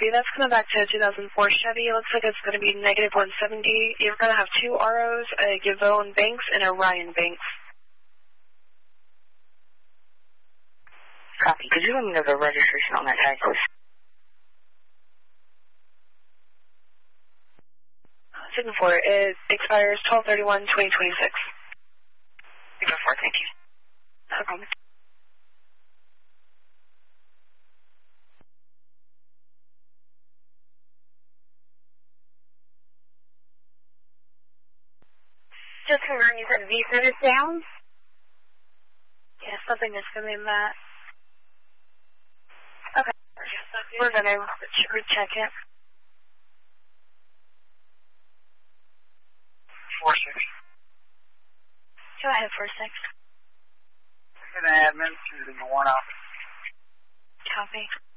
Copy. That's coming back to a 2004 Chevy. It looks like it's going to be negative 170. You're going to have 2 ROs, a Gavone Banks and a Ryan Banks. Copy. Could you let me know the registration on that tag, please? Signal 4. It expires 12/31/2026. Signal 4, thank you. No problem. Just confirm you said V service down? Yeah, something is coming in that. Okay. We're going to recheck it. 4-6. Go ahead, 4-6. An admin to the Warren office. Copy.